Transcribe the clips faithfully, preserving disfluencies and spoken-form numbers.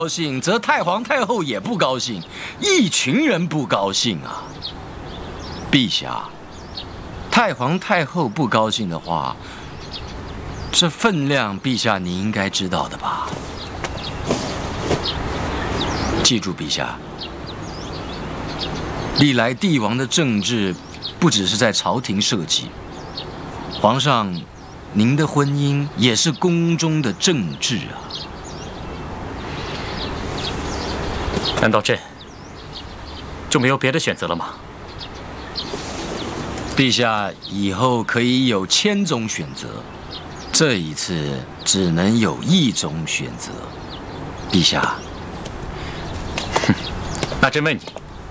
高兴，则太皇太后也不高兴，一群人不高兴啊。陛下，太皇太后不高兴的话，这分量，陛下你应该知道的吧？记住，陛下，历来帝王的政治，不只是在朝廷设计，皇上，您的婚姻也是宫中的政治啊。 难道朕就没有别的选择了吗？ 陛下以后可以有千种选择，这一次只能有一种选择。陛下， 哼，那朕问你，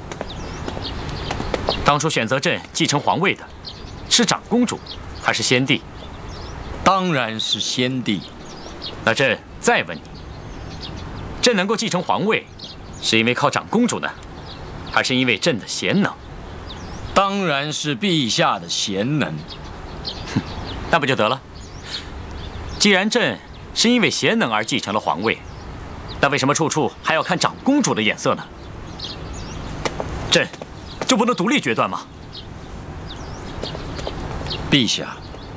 当初选择朕继承皇位的，是长公主还是先帝？ 当然是先帝。 那朕再问你，朕能够继承皇位？ 是因为靠长公主呢，还是因为朕的贤能？ 当然是陛下的贤能。 哼，那不就得了？既然朕是因为贤能而继承了皇位，那为什么处处还要看长公主的眼色呢？朕就不能独立决断吗？ 陛下，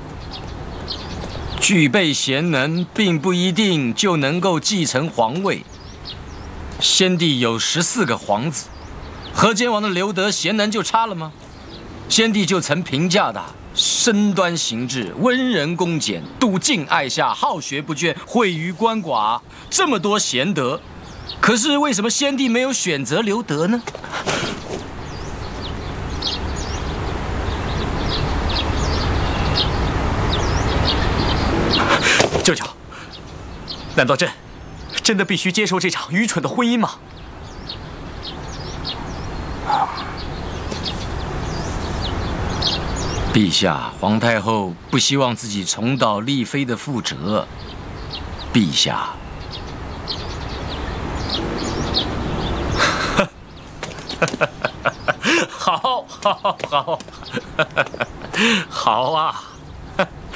具备贤能并不一定就能够继承皇位。 先帝有十四个皇子，河间王的刘德贤能就差了吗？先帝就曾评价他身端行志，温仁恭俭，笃敬爱下，好学不倦，惠于鳏寡，这么多贤德，可是为什么先帝没有选择刘德呢？ 舅舅，难道朕？ 真的必须接受这场愚蠢的婚姻吗？ 陛下，皇太后不希望自己重蹈丽妃的覆辙。陛下， 好，好，好，好啊！